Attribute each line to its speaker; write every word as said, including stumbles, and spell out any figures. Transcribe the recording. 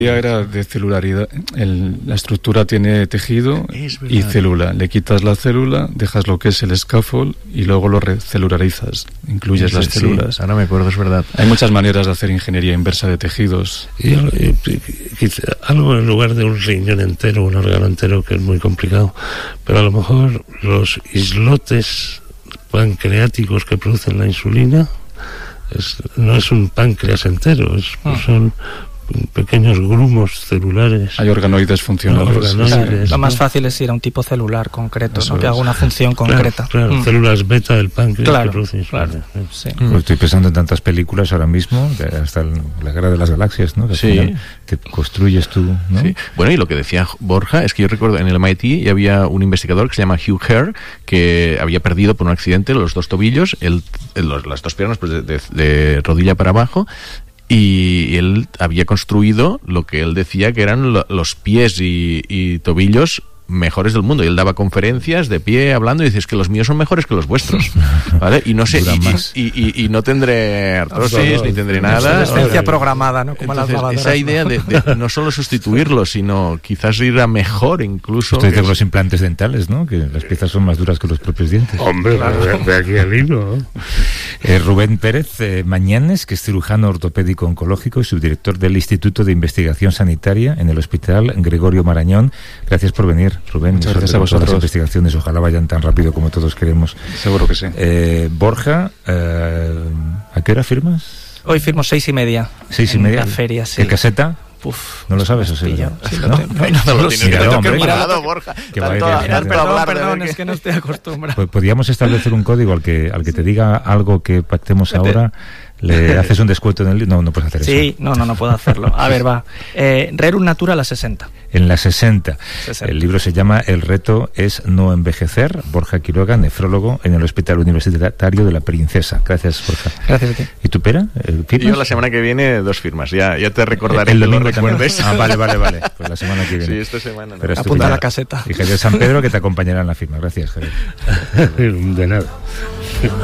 Speaker 1: Era de celularidad. El, la estructura tiene tejido y célula. Le quitas la célula, dejas lo que es el scaffold y luego lo recelularizas. Incluyes sí, las sí, células.
Speaker 2: Ahora me acuerdo, es verdad.
Speaker 1: Hay muchas maneras de hacer ingeniería inversa de tejidos.
Speaker 3: Y, y, y, algo en lugar de un riñón entero, un órgano entero, que es muy complicado. Pero a lo mejor los islotes pancreáticos que producen la insulina es, no es un páncreas entero, es, ah. son pequeños grumos celulares.
Speaker 1: Hay organoides funcionales.
Speaker 4: Organoides, claro, lo más fácil es ir a un tipo celular concreto, ¿no? Que haga una función concreta.
Speaker 3: Claro, claro. Mm. Células beta del páncreas
Speaker 4: claro,
Speaker 3: que producen insulina.
Speaker 4: Claro, sí.
Speaker 5: Pues estoy pensando en tantas películas ahora mismo, hasta el, la Guerra de las Galaxias, ¿no? Que
Speaker 2: sí.
Speaker 5: final te construyes tú, ¿no?
Speaker 2: Sí. Bueno, y lo que decía Borja es que yo recuerdo en el M I T había un investigador que se llama Hugh Hare que había perdido por un accidente los dos tobillos, el, el, los, las dos piernas pues de, de, de rodilla para abajo. Y él había construido lo que él decía que eran lo, los pies y, y tobillos mejores del mundo. Y él daba conferencias de pie hablando y dice, es que los míos son mejores que los vuestros, ¿vale? Y no sé, y, y, y, y no tendré artrosis, no, no, ni tendré nada.
Speaker 4: Obsolescencia programada, ¿no? Como
Speaker 2: entonces,
Speaker 4: las lavadoras,
Speaker 2: esa idea de, de no solo sustituirlo, sino quizás ir a mejor incluso.
Speaker 5: Usted dice los implantes dentales, ¿no? Que las piezas son más duras que los propios dientes.
Speaker 3: Hombre, claro. de aquí al hilo.
Speaker 5: Eh, Rubén Pérez eh, Mañanes, que es cirujano ortopédico oncológico y subdirector del Instituto de Investigación Sanitaria en el Hospital Gregorio Marañón. Gracias por venir, Rubén.
Speaker 1: Muchas gracias a vosotros.
Speaker 5: Las investigaciones ojalá vayan tan rápido como todos queremos.
Speaker 1: Seguro que sí.
Speaker 5: Eh, Borja, eh, ¿a qué hora firmas?
Speaker 4: Hoy firmo seis y media.
Speaker 5: Seis y media.
Speaker 4: La feria, sí.
Speaker 5: ¿Qué caseta?
Speaker 4: Uf,
Speaker 5: ¿No lo sabes o sí?
Speaker 4: sí,
Speaker 5: ¿No?
Speaker 4: Lo tengo. No, no, no,
Speaker 2: lo tienes que
Speaker 5: hombre,
Speaker 2: mirado, Borja.
Speaker 5: Que
Speaker 2: tanto
Speaker 5: vaya,
Speaker 2: a mirar, pero
Speaker 4: perdón,
Speaker 2: hablar
Speaker 4: perdón,
Speaker 2: de
Speaker 4: es que no estoy acostumbrado.
Speaker 5: Pues podríamos establecer un código al que al que te diga algo que pactemos ahora. ¿Le haces un descuento en el libro? No, no puedes hacer
Speaker 4: sí,
Speaker 5: eso.
Speaker 4: Sí, no, no, no puedo hacerlo. A ver, va. Eh, Rerum Natura a la sesenta.
Speaker 5: En la sesenta.
Speaker 4: sesenta.
Speaker 5: El libro se llama El reto es no envejecer. Borja Quiroga, nefrólogo en el Hospital Universitario de la Princesa. Gracias, Borja.
Speaker 4: Gracias a ti.
Speaker 5: ¿Y tu pera?
Speaker 2: ¿Firmas? Yo la semana que viene dos firmas. Ya, ya te recordaré.
Speaker 5: El
Speaker 2: que
Speaker 5: domingo
Speaker 2: lo recuerdes.
Speaker 5: Ah, vale, vale, vale. Pues la semana que viene.
Speaker 2: Sí, esta semana. No.
Speaker 5: Pero
Speaker 4: apunta a la caseta.
Speaker 5: Y Javier San Pedro que te acompañará en la firma. Gracias, Javier.
Speaker 3: De nada.